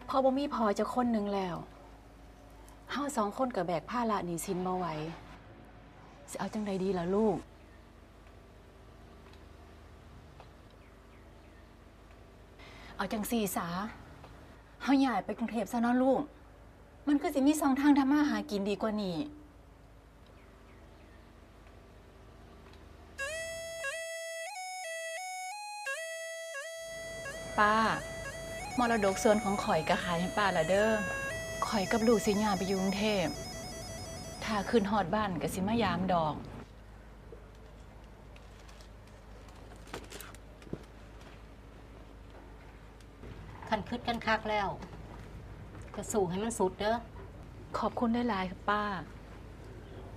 พอบ่มีพอจะคนหนึ่งแล้วเฮาสองคนกับแบกภาระหนี้สินบ่ไหวสิเอาจังใดดีล่ะลูกเอาจังสี่สาเฮาย้ายไปกรุงเทพซะเนาะลูกมันก็สิมีสองทางทำมาหากินดีกว่านี้ป้ามรดกส่วนของข่อยก็ขายให้ป้าละเด้อข่อยกับลูกสิย้ายไปอยู่กรุงเทพถ้าขึ้นฮอดบ้านก็สิมายามดอกคันคืดกันคักแล้วก็สู้ให้มันสุดเด้อขอบคุณได้หลายๆค่ะป้า